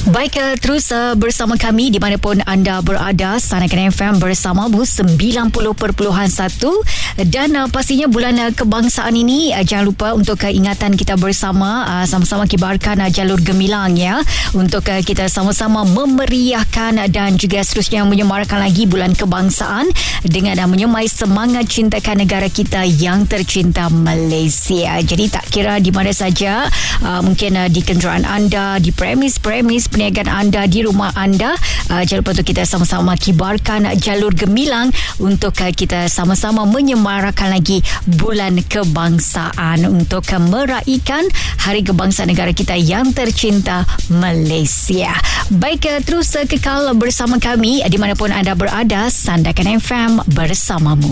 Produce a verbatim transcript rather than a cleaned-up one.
Baik, uh, terus uh, bersama kami di manapun anda berada, Sanakan F M bersamamu sembilan puluh perpuluhan satu. Dan uh, pastinya bulan uh, kebangsaan ini, uh, jangan lupa untuk uh, ingatan kita bersama, uh, sama-sama kibarkan uh, jalur gemilang ya, untuk uh, kita sama-sama memeriahkan uh, dan juga seterusnya menyemarakan lagi bulan kebangsaan dengan uh, menyemai semangat cintakan negara kita yang tercinta, Malaysia. Jadi tak kira di mana saja, uh, mungkin uh, di kenderaan anda, di premis-premis perniagaan anda, di rumah anda, uh, jangan lupa untuk kita sama-sama kibarkan uh, jalur gemilang untuk uh, kita sama-sama menyemarakan lagi bulan kebangsaan untuk uh, meraihkan Hari Kebangsaan negara kita yang tercinta, Malaysia. Baik, uh, terus uh, kekal bersama kami uh, di manapun anda berada, Sandakan F M bersamamu.